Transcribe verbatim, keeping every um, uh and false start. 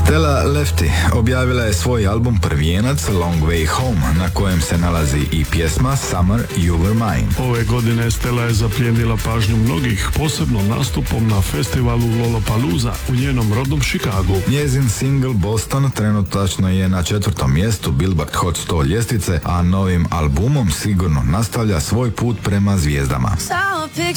Stella Lefty objavila je svoj album Prvijenac Long Way Home, na kojem se nalazi i pjesma Summer You Were Mine. Ove godine Stella je zaplijenila pažnju mnogih, posebno nastupom na festivalu Lollapalooza u njenom rodnom Chicagu. Njezin single Boston trenutačno je na četvrtom mjestu Billboard Hot sto ljestvice, a novim albumom sigurno nastavlja svoj put prema zvijezdama.